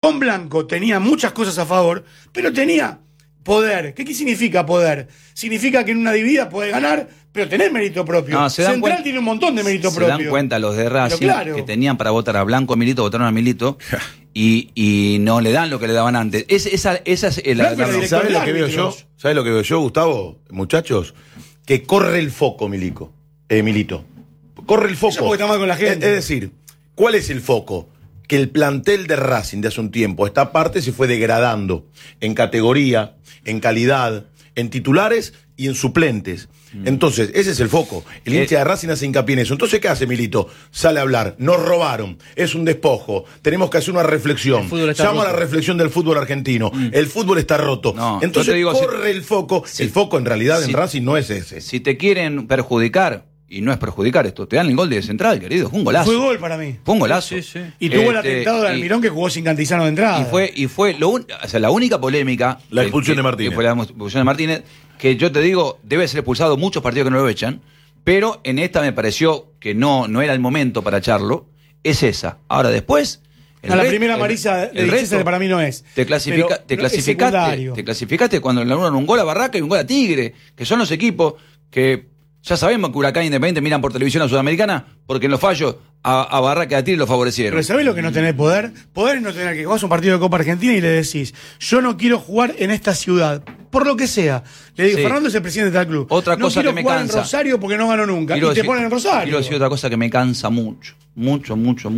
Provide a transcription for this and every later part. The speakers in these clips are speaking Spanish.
con Blanco tenía muchas cosas a favor, pero tenía poder. ¿Qué significa poder? Significa que en una dividida podés ganar, pero tenés mérito propio. No, Central tiene un montón de mérito propio. Se dan cuenta los de Racing claro, que tenían para votar a Blanco, a Milito, votaron a Milito y no le dan lo que le daban antes. Esa es la ¿Sabes lo que veo yo? ¿Sabes lo que veo yo, Gustavo? Muchachos, que corre el foco, Milito. Corre el foco. Eso porque está mal con la gente. Es decir, ¿cuál es el foco? Que el plantel de Racing de hace un tiempo, esta parte se fue degradando en categoría, en calidad, en titulares y en suplentes. Entonces, ese es el foco. El hincha de Racing hace hincapié en eso. Entonces, ¿qué hace Milito? Sale a hablar. Nos robaron. Es un despojo. Tenemos que hacer una reflexión. Llama a la reflexión del fútbol argentino. El fútbol está roto. No, entonces, digo, corre el foco. El foco, en realidad, en Racing no es ese. Si te quieren perjudicar, y no es perjudicar esto, te dan el gol de Central, querido. Fue un golazo. Fue gol para mí. Fue un golazo. Sí. Y tuvo el atentado de Almirón que jugó sin Cantizano de entrada. Y fue la única polémica. La expulsión de Martínez. Que fue la expulsión de Martínez, que yo te digo, debe ser expulsado muchos partidos que no lo echan, pero en esta me pareció que no era el momento para echarlo. Es esa. Ahora después. La primera amarilla de resto, para mí no es. Te clasificaste cuando le anulan un gol a Barraca y un gol a Tigre, que son los equipos que. Ya sabemos que Huracán e Independiente miran por televisión a Sudamericana porque en los fallos a Barraca y a Tigre lo favorecieron. Pero ¿sabés lo que no tenés poder? Poder es no tener que jugar un partido de Copa Argentina y le decís, yo no quiero jugar en esta ciudad, por lo que sea. Le digo, Fernando es el presidente del club. Otra cosa que me cansa. No quiero jugar en Rosario porque no gano nunca. Y te ponen en Rosario. Quiero decir otra cosa que me cansa mucho. Mucho.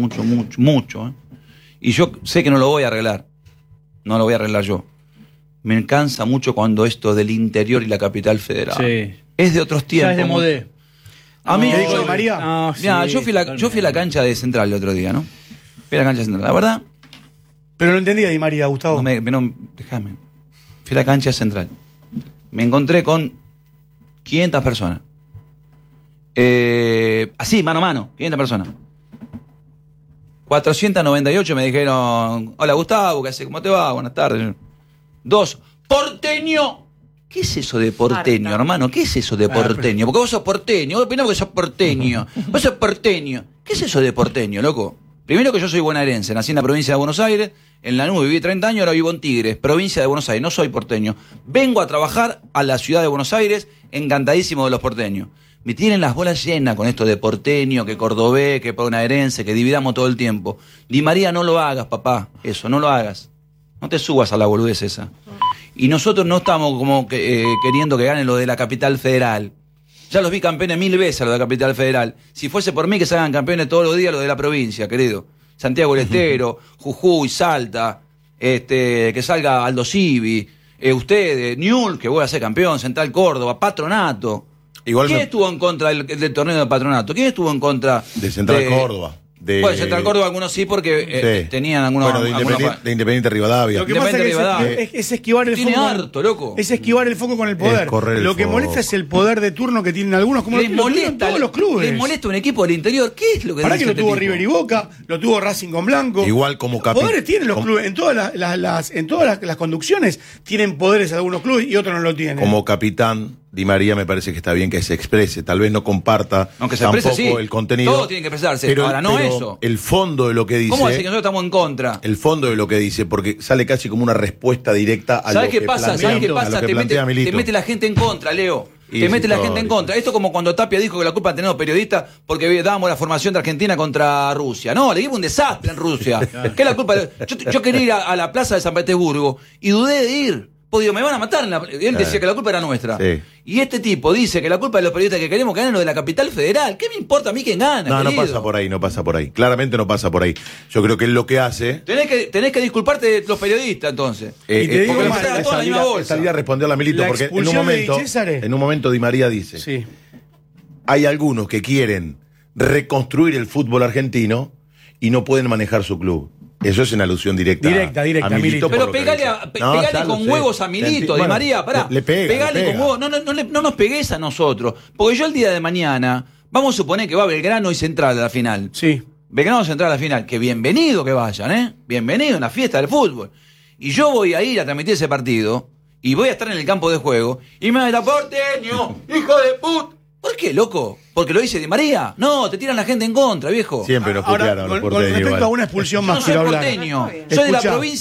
Y yo sé que no lo voy a arreglar. No lo voy a arreglar yo. Me cansa mucho cuando esto del interior y la capital federal. Sí. Es de otros tiempos. Ya es de modé. A mí, María. Mirá, yo fui a la cancha de Central el otro día, ¿no? Fui a la cancha de Central, la verdad. Pero no entendía Di María, Gustavo. Déjame. Fui a la cancha de Central. Me encontré con 500 personas. Así, mano a mano, 500 personas. 498 me dijeron, hola Gustavo, ¿qué haces? ¿Cómo te va? Buenas tardes. 2, porteño. ¿Qué es eso de porteño, hermano? ¿Qué es eso de porteño? Porque vos sos porteño, vos opinás que sos porteño. Vos sos porteño. ¿Qué es eso de porteño, loco? Primero que yo soy bonaerense, nací en la provincia de Buenos Aires, en Lanús viví 30 años, ahora vivo en Tigres, provincia de Buenos Aires, no soy porteño. Vengo a trabajar a la ciudad de Buenos Aires, encantadísimo de los porteños. Me tienen las bolas llenas con esto de porteño, que cordobés, que bonaerense, que dividamos todo el tiempo. Di María, no lo hagas, papá, eso, no lo hagas. No te subas a la boludez esa. Y nosotros no estamos como queriendo que ganen lo de la capital federal. Ya los vi campeones 1000 veces a lo de la capital federal. Si fuese por mí que salgan campeones todos los días lo de la provincia, querido. Santiago del Estero, Jujuy, Salta, que salga Aldo Civi, ustedes, Newell, que voy a ser campeón, Central Córdoba, Patronato. ¿Quién estuvo en contra del torneo de Patronato? ¿Quién estuvo en contra de Central Córdoba? Bueno, Central Córdoba algunos sí porque tenían algunos... Bueno, de Independiente Rivadavia. Lo que pasa es esquivar el tiene foco. Harto, loco. Es esquivar el foco con el poder. Lo que molesta es el poder de turno que tienen algunos, como les molesta todos los clubes. Les molesta un equipo del interior. ¿Qué es lo que para dice que lo tuvo River y Boca, lo tuvo Racing con Blanco. Igual como capitán. Poderes tienen los clubes. En todas las conducciones tienen poderes algunos clubes y otros no lo tienen. Como capitán, Di María me parece que está bien que se exprese. Tal vez no comparta tampoco el contenido. Todos tienen que expresarse. Ahora no eso. El fondo de lo que dice. ¿Cómo hace que nosotros estamos en contra? El fondo de lo que dice, porque sale casi como una respuesta directa a lo que plantea. ¿Sabes qué pasa? Te mete la gente en contra, Leo. Te mete la gente en contra. Esto como cuando Tapia dijo que la culpa la teníamos periodistas porque dábamos la formación de Argentina contra Rusia. No, le dimos un desastre en Rusia. ¿Qué es la culpa? Yo quería ir a la plaza de San Petersburgo y dudé de ir. Pues digo, me van a matar. Él decía que la culpa era nuestra. Sí. Y este tipo dice que la culpa de los periodistas que queremos que ganen lo de la capital federal. ¿Qué me importa a mí quién gana? No, no pasa por ahí. Claramente no pasa por ahí. Yo creo que él lo que hace. Tenés que disculparte de los periodistas, entonces. Y te digo, salir a responderle a Milito, porque en un momento Di María dice: hay algunos que quieren reconstruir el fútbol argentino y no pueden manejar su club. Eso es en alusión directa a Milito. Pero pegale con huevos a Milito, Di María, pará. Pegale con huevos. No nos pegues a nosotros. Porque yo el día de mañana, vamos a suponer que va Belgrano y Central a la final. Sí. Belgrano y Central a la final. Que bienvenido que vayan, Bienvenido en la fiesta del fútbol. Y yo voy a ir a transmitir ese partido y voy a estar en el campo de juego y me va a decir, porteño, hijo de puta. ¿Por qué, loco? ¿Porque lo dice Di María? No, te tiran la gente en contra, viejo. Siempre nos putearon los porteños. Con respecto a una expulsión más, yo no soy porteño, soy de la provincia.